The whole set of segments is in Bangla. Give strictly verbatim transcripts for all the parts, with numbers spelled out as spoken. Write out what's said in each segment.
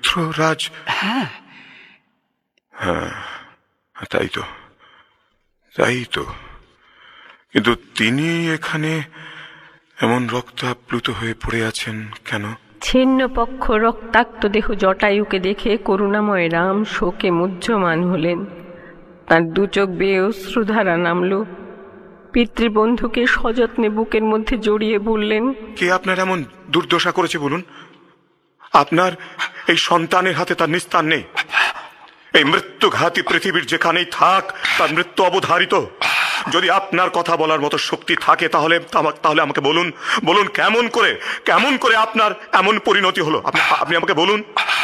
পুত্র রাজ? হ্যাঁ হ্যাঁ, তাই তো, তাই তো। কিন্তু তিনি এখানে এমন রক্তাপ্লুত হয়ে পড়ে আছেন কেন? ছিন্ন পক্ষ রক্তাক্ত দেহ জটায়ুকে দেখে করুণাময় রাম শোকে মুহ্যমান হলেন। তার দু চোখ বেয়ে অশ্রুধারা নামল। পিতৃবন্ধুকে সযত্নে বুকের মধ্যে জড়িয়ে বললেন, কে আপনার এমন দুর্দশা করেছে বলুন? আপনার এই সন্তানের হাতে তার নিস্তার নেই। এই মৃত্যুঘাতী পৃথিবীর যেখানেই থাক, তার মৃত্যু অবধারিত। যদি আপনার কথা বলার মতো শক্তি থাকে তাহলে তাহলে আমাকে বলুন, বলুন কেমন করে কেমন করে আপনার এমন পরিণতি হলো? আপনি আমাকে বলুন।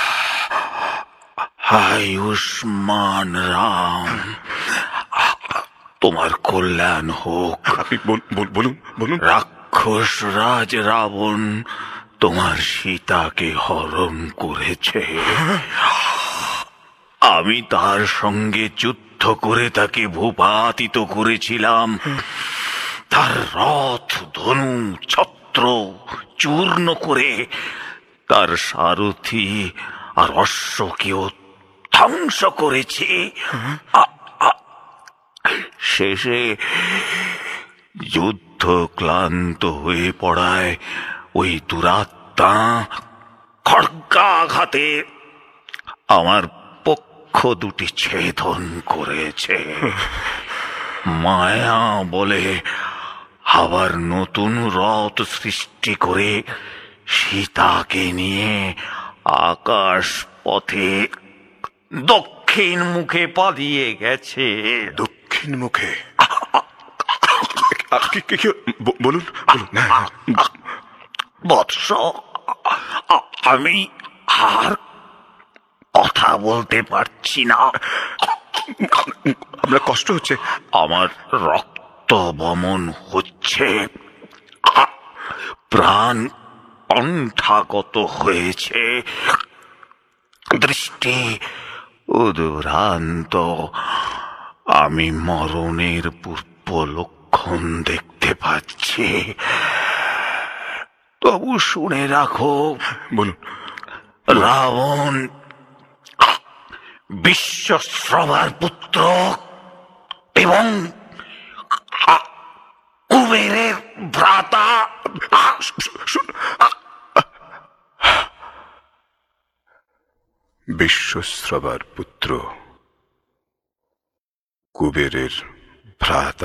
আয়ুষ্মান রাম, তোমার কল্যাণ হোক। আপনি বলুন বলুন। রাক্ষস রাজ রাবণ তোমার সীতাকে হরণ করেছে। আমি তার সঙ্গে যুদ্ধ করে তাকে ভূপাতিত করেছিলাম। তার রথ ধনু ছত্র চূর্ণ করে তার সারথি আর অশ্বকেও ধ্বংস করেছি। শেষে যুদ্ধ ক্লান্ত হয়ে পড়ায় ওই দুরাত্মা খড়্গাঘাতে আমার পক্ষ দুটি ছেদন করেছে। মায়া বলে আবার নতুন রথ সৃষ্টি করে সীতাকে নিয়ে আকাশ পথে দক্ষিণ মুখে পালিয়ে গেছে। দক্ষিণ মুখে? বলুন বলুন। বৎস, আমি আর কথা বলতে পারছি না। আপনার কষ্ট হচ্ছে? আমার রক্ত বমন হচ্ছে, প্রাণ কণ্ঠাগত হয়েছে, দৃষ্টি উদুরান্ত। আমি মরণের পূর্ব লক্ষণ দেখতে পাচ্ছি। তবু শুনে রাখো। বলুন। রাবণ বিশ্বশ্রবার পুত্র এবং কুবেরের ভ্রাতা। বিশ্বশ্রবার পুত্র, কুবেরের ভ্রাতা।